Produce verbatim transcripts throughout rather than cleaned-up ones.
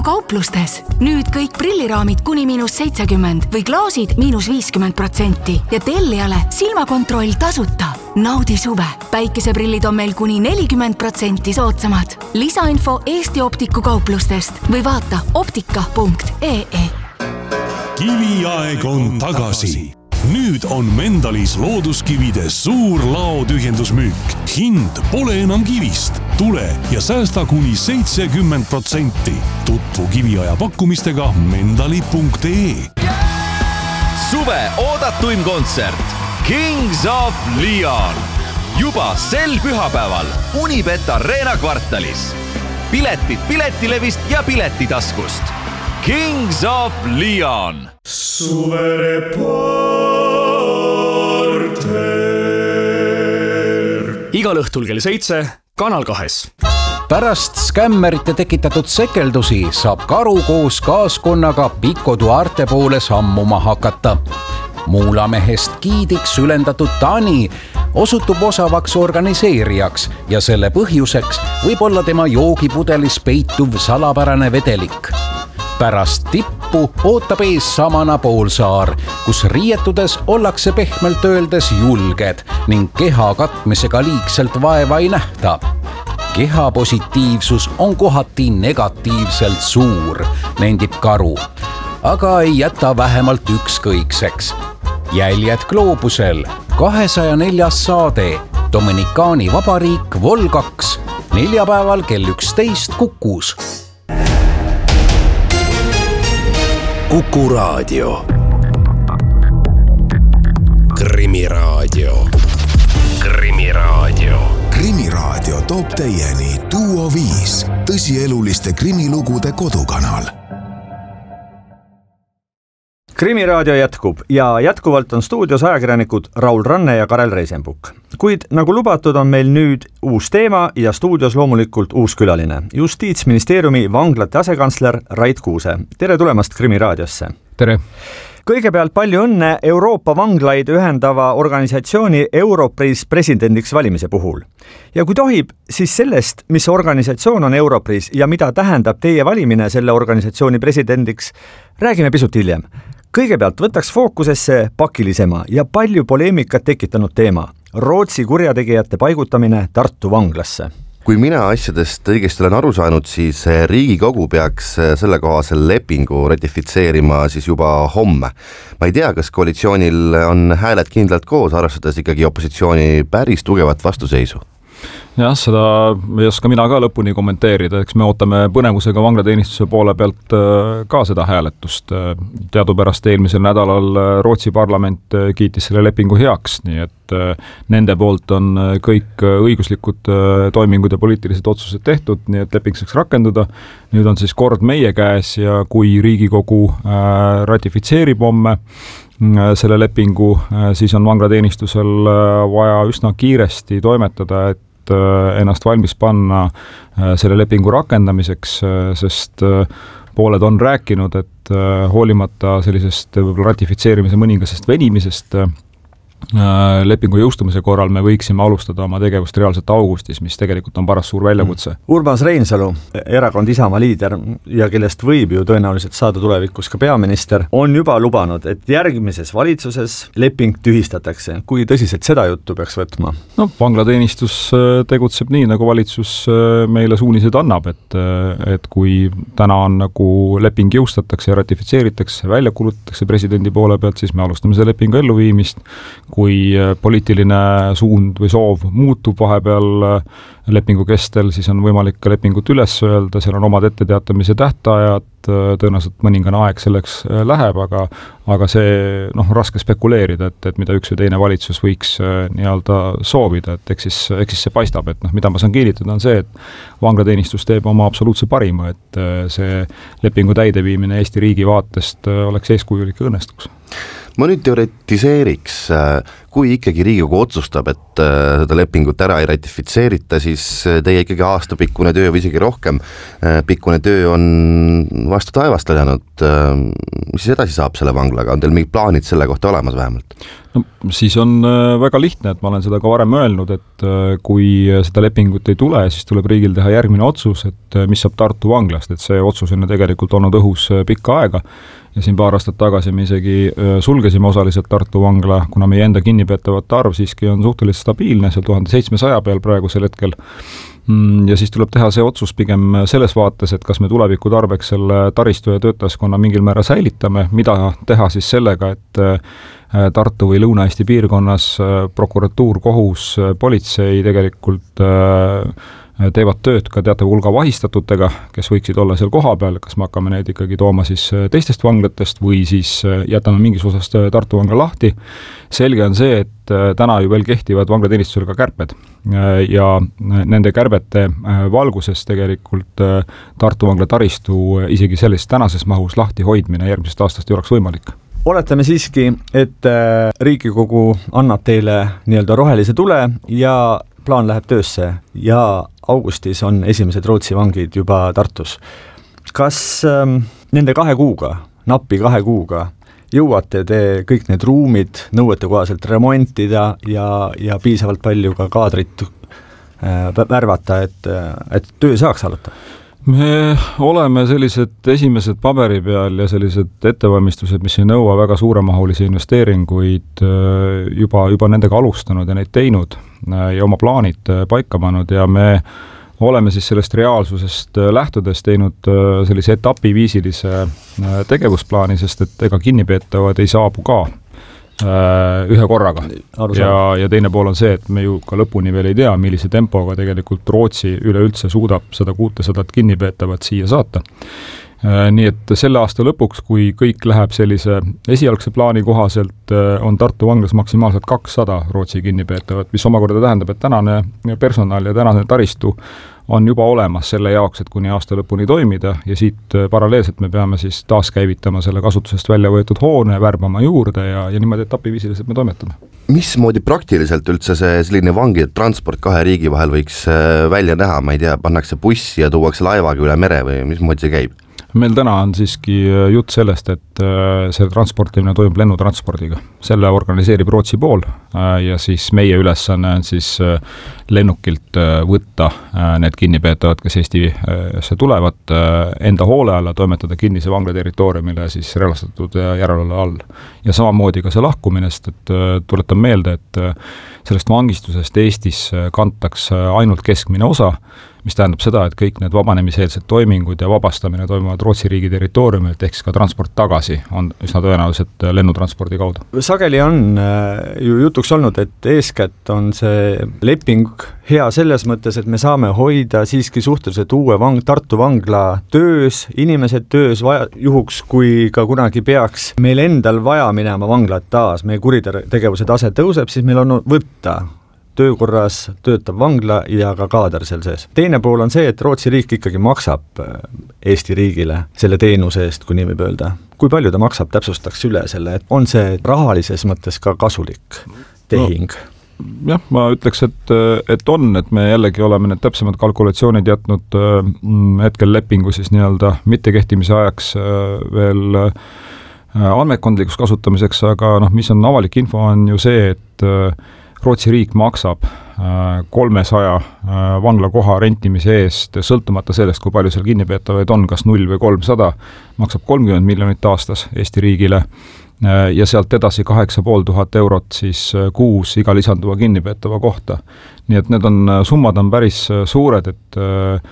kauplustes. Nüüd kõik prilliraamid kuni miinus seitsekümmend või klaasid miinus viiskümmend protsenti ja tellijale silmakontroll tasuta. Naudi suve. Päikeseprillid on meil kuni nelikümmend protsenti soodsamad. Lisainfo Eesti Optiku kauplustest või vaata optika punkt ee. Kiviaeg on tagasi. Nüüd on Mendalis looduskivide suur laotühjendusmüük. Hind pole enam kivist. Tule ja säästa kuni seitsekümmend protsenti. Tutvu kiviaja pakkumistega mendali punkt ee. Suve oodatuim kontsert Kings of Leon. Juba sel pühapäeval Unibet Arena kvartalis. Piletid Piletilevist ja Piletitaskust. Kings of Leon. Suvereporter. Igal õhtul kell seitse Kanal kahes. Pärast skämmerite tekitatud sekeldusi saab Karu koos kaaskonnaga Pico Duarte poole sammuma hakata. Muulamehest giidiks sülendatud Tani osutub osavaks organiseerijaks ja selle põhjuseks võib olla tema joogipudelis peituv salapärane vedelik. Pärast tippu ootab ees Samana poolsaar, kus riietudes ollakse pehmelt öeldes julged ning keha katmisega liigselt vaeva ei nähta. Keha positiivsus on kohati negatiivselt suur, nendib Karu, aga ei jäta vähemalt ükskõikseks. Jäljed gloobusel, kahesaja neljas saade, Dominikaani vabariik Vol kaks, neljapäeval kell üksteist Kukus. Kuku raadio. Krimiraadio. Krimiraadio. Krimiraadio toob teieni Duo viis, tõsieluliste krimilugude kodukanal. Krimiraadio jätkub ja jätkuvalt on stuudios ajakirjanikud Raul Ranne ja Karel Reisenbuk. Kuid nagu lubatud on meil nüüd uus teema ja stuudios loomulikult uus külaline. Justiitsministeeriumi vanglate asekantsler Rait Kuuse. Tere tulemast Krimiraadiosse. Tere. Kõigepealt palju õnne Euroopa vanglaid ühendava organisatsiooni Europris presidendiks valimise puhul. Ja kui tohib, siis sellest, mis organisatsioon on Europris ja mida tähendab teie valimine selle organisatsiooni presidendiks, räägime pisut hiljem. Kõigepealt võtaks fookusesse pakilisema ja palju poleemikat tekitanud teema. Rootsi kurjategijate paigutamine Tartu vanglasse. Kui mina asjadest õigesti olen aru saanud, siis Riigikogu peaks sellekohasel lepingu ratifitseerima siis juba homme. Ma ei tea, kas koalitsioonil on hääled kindlalt koos, arvestades ikkagi opositsiooni päris tugevat vastuseisu. Jah, seda ei oska mina ka lõpuni kommenteerida, eks me ootame põnevusega vanglateenistuse poole pealt ka seda hääletust. Teadupärast eelmisel nädalal Rootsi parlament kiitis selle lepingu heaks, nii et nende poolt on kõik õiguslikud toimingud ja poliitilised otsused tehtud, nii et leping saaks rakenduda. Nüüd on siis kord meie käes ja kui Riigikogu ratifitseerib homme selle lepingu, siis on vanglateenistusel vaja üsna kiiresti toimetada, et ennast valmis panna selle lepingu rakendamiseks, sest pooled on rääkinud, et hoolimata sellisest ratifitseerimise mõningasest venimisest lepingu jõustumise korral me võiksime alustada oma tegevust reaalselt augustis, mis tegelikult on paras suur väljakutse. Urmas Reinsalu, erakond Isamaa liider ja kellest võib ju tõenäoliselt saada tulevikus ka peaminister, on juba lubanud, et järgmises valitsuses leping tühistatakse. Kui tõsiselt seda juttu peaks võtma? No, vanglateenistus tegutseb nii, nagu valitsus meile suunised annab, et, et kui täna on nagu leping jõustatakse ja ratifitseeritakse, välja kulutatakse presidendi poole pealt, siis me alustame selle lepingu elluviimist. Kui poliitiline suund või soov muutub vahepeal lepingu kestel, siis on võimalik ka lepingut üles öelda, seal on omad etteteatamise tähtajad, tõenäoliselt mõningane aeg selleks läheb, aga, aga see noh, raske spekuleerida, et, et mida üks või teine valitsus võiks nii-öelda soovida, et eks siis, eks siis see paistab, et noh, mida ma saan kinnitada on see, et vanglateenistus teeb oma absoluutse parima, et see lepingu täideviimine Eesti riigi vaatest oleks eeskujulik ja õnnestuks. Ma nüüd teoretiseeriks, kui ikkagi Riigikogu otsustab, et seda lepingut ära ei ratifitseerita, siis teie ikkagi aastapikkune töö või isegi rohkem pikkune töö on vastu taevast läinud. Mis edasi saab selle vanglaga? On teil mingid plaanid selle kohta olemas vähemalt? No, siis on väga lihtne, et ma olen seda ka varem öelnud, et kui seda lepingut ei tule, siis tuleb riigil teha järgmine otsus, et mis saab Tartu vanglast, et see otsus on tegelikult olnud õhus pikka aega ja siin paar aastat tagasi me isegi sulgesime osaliselt Tartu vangla, kuna meie enda kinnipeetavate arv siiski on suhteliselt stabiilne, seal tuhande seitsmesaja peal praegusel hetkel. Ja siis tuleb teha see otsus pigem selles vaates, et kas me tuleviku tarbeks selle taristu ja töötajaskonna mingil määra säilitame, mida teha siis sellega, et Tartu või Lõuna-Eesti piirkonnas prokuratuur, kohus, politsei tegelikult teevad tööd ka teatav hulga vahistatutega, kes võiksid olla seal koha peal, kas me hakkame neid ikkagi tooma siis teistest vanglatest või siis jätame mingis osas Tartu vangla lahti. Selge on see, et täna ju veel kehtivad vanglateenistusel ka kärped ja nende kärbete valguses tegelikult Tartu vangla taristu isegi selles tänases mahus lahti hoidmine järgmisest aastast ei oleks võimalik. Oletame siiski, et Riigikogu annab teile nii-öelda rohelise tule ja plaan läheb töösse ja augustis on esimesed Rootsi vangid juba Tartus. Kas ähm, nende kahe kuuga, nappi kahe kuuga, jõuate te kõik need ruumid nõuete kohaselt remontida ja, ja piisavalt palju ka kaadrit äh, värvata, et, et töö saaks alata? Me oleme sellised esimesed paberi peal ja sellised ettevalmistused, mis ei nõua väga suuremahulisi investeeringuid, juba, juba nendega alustanud ja neid teinud ja oma plaanid paika pannud ja me oleme siis sellest reaalsusest lähtudes teinud sellise etapiviisilise tegevusplaani, sest et ega kinnipeetavad ei saabu ka ühe korraga. Ja, ja teine pool on see, et me ju ka lõpuni veel ei tea, millise tempoga tegelikult Rootsi üleüldse suudab sada kuutesadat kinnipeetavat siia saata. Nii et selle aasta lõpuks, kui kõik läheb sellise esialgse plaani kohaselt, on Tartu vanglas maksimaalselt kakssada Rootsi kinnipeetavat, mis omakorda tähendab, et tänane personal ja tänane taristu on juba olemas selle jaoks, et kuni aasta lõpuni toimida ja siit paralleelselt me peame siis taaskäivitama selle kasutusest välja võetud hoone, värbama juurde ja, ja niimoodi etapiviisiliselt me toimetame. Mismoodi praktiliselt üldse see selline vangi transport kahe riigi vahel võiks välja näha, ma ei tea, pannakse bussi ja tuuakse laevaga üle mere või mismoodi see käib? Meil täna on siiski jutt sellest, et see transportimine toimub lennutranspordiga. Selle organiseerib Rootsi pool ja siis meie ülesanne on siis lennukilt võtta need kinnipeetavad, kes Eestisse tulevad, enda hoole alla toimetada kinnise vangla territooriumile siis relvastatud järelevalve all. Ja samamoodi ka see lahkuminest, et tuletan meelde, et sellest vangistusest Eestis kantakse ainult keskmine osa, mis tähendab seda, et kõik need vabanemiseelsed toimingud ja vabastamine toimuvad Rootsi riigi territooriumilt, ehk siis ka transport tagasi on üsna tõenäoliselt lennutranspordi kaudu. Sageli on ju jutuks olnud, et eeskätt on see leping hea selles mõttes, et me saame hoida siiski suhteliselt uue vang, Tartu vangla töös, inimesed töös vaja, juhuks, kui ka kunagi peaks meil endal vaja minema vanglat taas, meie kuritegevuse tase tõuseb, siis meil on võtta töökorras töötab vangla ja ka kaader seal sees. Teine pool on see, et Rootsi riik ikkagi maksab Eesti riigile selle teenuse eest, kui nii võib öelda. Kui palju ta maksab, täpsustaks üle selle, et on see rahalises mõttes ka kasulik tehing? No, jah, ma ütleks, et, et on, et me jällegi oleme need täpsemad kalkulatsioonid jätnud hetkel lepingu siis nii-öelda mittekehtimise ajaks veel andmekondlikuks kasutamiseks, aga noh, mis on avalik info, on ju see, et Rootsi riik maksab kolmesaja vanglakoha rentimise eest, sõltumata sellest, kui palju seal kinnipeetavaid on, kas null või kolmsada, maksab kolmkümmend miljonit aastas Eesti riigile ja sealt edasi kaheksa pool tuhat eurot siis kuus iga lisanduva kinnipeetava kohta. Nii et need on, summad on päris suured, et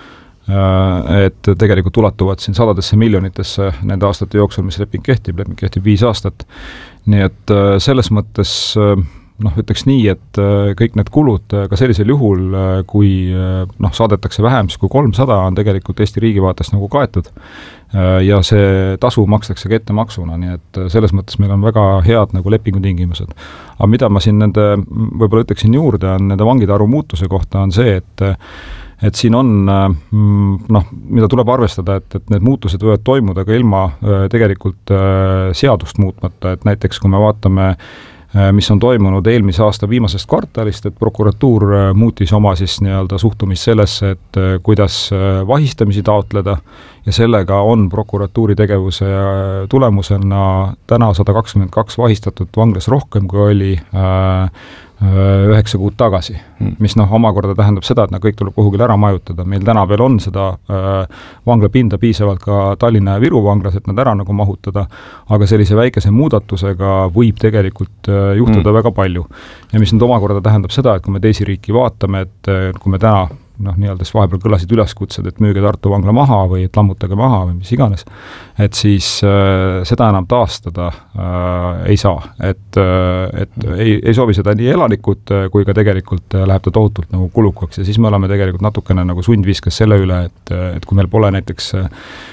et tegelikult ulatuvad siin sadadesse miljonitesse nende aastate jooksul, mis leping kehtib, leping kehtib viis aastat. Nii et selles mõttes noh, ütleks nii, et kõik need kulud ka sellisel juhul, kui noh, saadetakse vähem kui kolmsada, on tegelikult Eesti riigi vaatest nagu kaetud ja see tasu makstakse ka ette maksuna, nii et selles mõttes meil on väga head nagu lepingutingimused. Aga mida ma siin nende, võib-olla ütleksin juurde, on nende vangide arvu muutuse kohta on see, et et siin on, noh, mida tuleb arvestada, et, et need muutused võivad toimuda ka ilma tegelikult seadust muutmata, et näiteks kui me vaatame mis on toimunud eelmise aasta viimasest kvartalist, et prokuratuur muutis oma siis nii-öelda suhtumist sellesse, et kuidas vahistamisi taotleda ja sellega on prokuratuuri tegevuse tulemusena täna sada kakskümmend kaks vahistatud vanglas rohkem, kui oli äh, üheksa kuud tagasi, mis noh, omakorda tähendab seda, et nad kõik tuleb kuhugil ära majutada. Meil täna veel on seda äh, vanglapinda piisavalt ka Tallinna ja Viru vanglas, et nad ära nagu mahutada, aga sellise väikese muudatusega võib tegelikult äh, juhtuda mm. väga palju. Ja mis nüüd omakorda tähendab seda, et kui me teisi riiki vaatame, et äh, kui me täna noh, nii-öelda vahepeal kõlasid üleskutsed, et müüge Tartu vangla maha või et lammutage maha või mis iganes, et siis äh, seda enam taastada äh, ei saa. Et, äh, et ei, ei soovi seda nii elanikud, kui ka tegelikult läheb ta tohutult nagu kulukaks ja siis me oleme tegelikult natukene nagu sundviskas selle üle, et, et kui meil pole näiteks äh,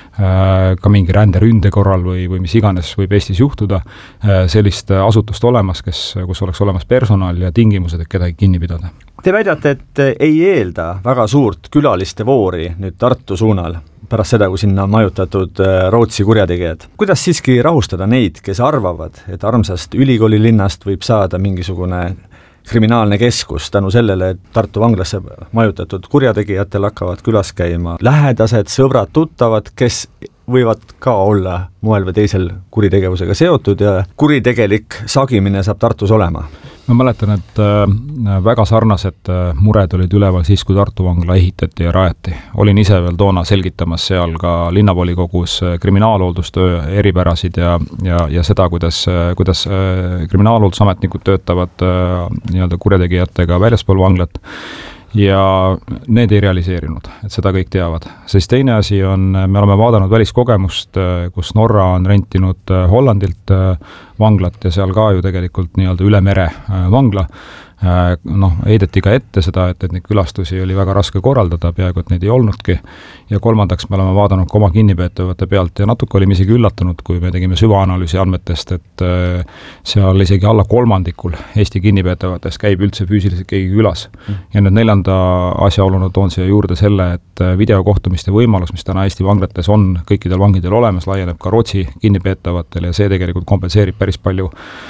ka mingi ränderünde korral või, või mis iganes võib Eestis juhtuda, äh, sellist asutust olemas, kes, kus oleks olemas personal ja tingimused, et kedagi kinni pidada. Te väidate, et ei eelda väga suurt külaliste voori nüüd Tartu suunal pärast seda, kui sinna on majutatud Rootsi kurjategijad. Kuidas siiski rahustada neid, kes arvavad, et armsast ülikooli linnast võib saada mingisugune kriminaalne keskus tänu sellele, et Tartu vanglasse majutatud kurjategijatel hakkavad külas käima lähedased, sõbrad, tuttavad, kes võivad ka olla moel või teisel kuritegevusega seotud ja kuritegelik sagimine saab Tartus olema? Ma mäletan, et väga sarnased mured olid üleval siis, kui Tartu vangla ehitati ja rajati. Olin ise veel toona selgitamas seal ka linnavolikogus kriminaalhooldustöö eripärasid ja, ja, ja seda, kuidas, kuidas kriminaalhooldusametnikud töötavad nii-öelda kurjategijatega väljaspool vanglat. Ja need ei realiseerinud, et seda kõik teavad. Siis teine asi on, me oleme vaadanud väliskogemust, kus Norra on rentinud Hollandilt vanglat ja seal ka ju tegelikult nii-öelda üle mere vangla. Noh, heideti ka ette seda, et, et neid külastusi oli väga raske korraldada, peaaegu et neid ei olnudki. Ja kolmandaks me oleme vaadanud ka oma kinnipeetavate pealt ja natuke olime isegi üllatunud, kui me tegime süvaanalüüsi andmetest, et seal isegi alla kolmandikul Eesti kinnipeetavatest käib üldse füüsiliselt keegi külas. Ja nüüd neljanda asjaoluna toon siia juurde selle, et videokohtumiste võimalus, mis täna Eesti vanglates on kõikidel vangidel olemas, laieneb ka Rootsi kinnipeetavatel ja see tegelikult kompenseerib päris palju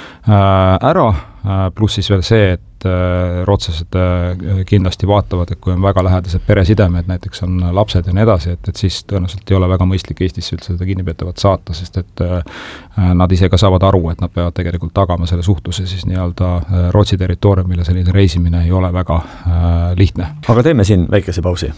ära, pluss siis veel see, et rootslased kindlasti vaatavad, et kui on väga lähedased peresidemed, näiteks on lapsed ja nii edasi, et, et siis tõenäoliselt ei ole väga mõistlik Eestisse üldse seda kinnipeetavat saata, sest et nad ise ka saavad aru, et nad peavad tegelikult tagama selle suhtluse siis nii-öelda Rootsi territooriumile, selline reisimine ei ole väga lihtne. Aga teeme siin väikese pausi.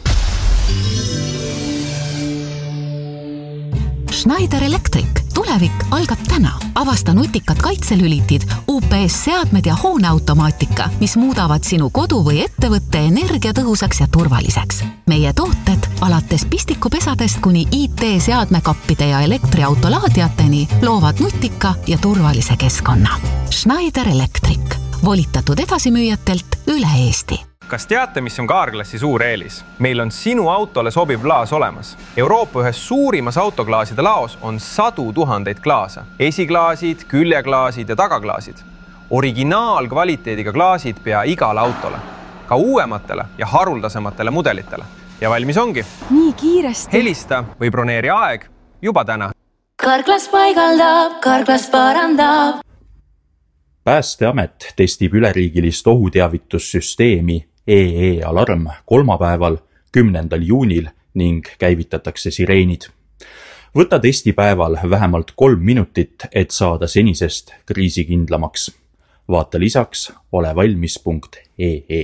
Schneider Electric. Tulevik algab täna. Avasta nutikad kaitselülitid, U P S-seadmed ja hooneautomaatika, mis muudavad sinu kodu või ettevõtte energiatõhusaks ja turvaliseks. Meie tooted alates pistikupesadest kuni I T-seadmekappide ja elektriautolaadiateni loovad nutika ja turvalise keskkonna. Schneider Electric. Volitatud edasimüüjatelt üle Eesti. Kas teate, mis on Carglassi suur eelis? Meil on sinu autole sobiv klaas olemas. Euroopa ühes suurimas autoklaaside laos on sadu tuhandeid klaasa. Esiklaasid, küljeklaasid ja tagaklaasid. Originaalkvaliteediga klaasid pea igale autole. Ka uuematele ja haruldasematele mudelitele. Ja valmis ongi. Nii kiiresti. Helista või broneeri aeg juba täna. Carglass paigaldab, Carglass parandab. Päästeamet testib üleriigilist ohuteavitussüsteemi E E-alarm kolmapäeval, kümnendal juunil ning käivitatakse sireenid. Võta testipäeval vähemalt kolm minutit, et saada senisest kriisikindlamaks. Vaata lisaks ole valmis punkt E E.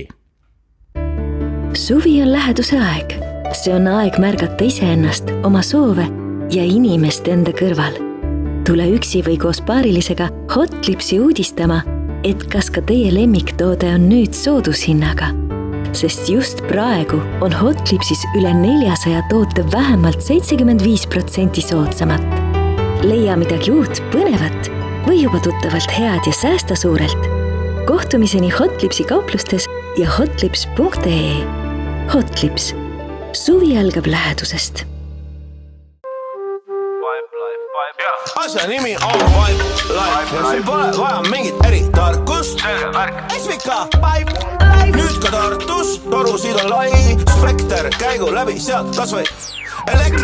Suvi on läheduse aeg. See on aeg märgata iseennast, oma soove ja inimest enda kõrval. Tule üksi või koos paarilisega Hotlipsi uudistama, et kas ka teie lemmiktoode on nüüd soodushinnaga. Sest just praegu on Hotlipsis üle neljasaja toote vähemalt seitsekümmend viis protsenti soodsamat. Leia midagi uut, põnevat või juba tuttavalt head ja säästa suurelt. Kohtumiseni Hotlipsi kauplustes ja hotlips punkt E E. Hotlips. Suvi algab lähedusest. Asja nimi on Vibe Life ja sul pole vaja mingit eritarkust. S V K Vibe Life. Nüüd ka Tartus, torusid on lai, spekter käigu läbi sealt kas või elektri.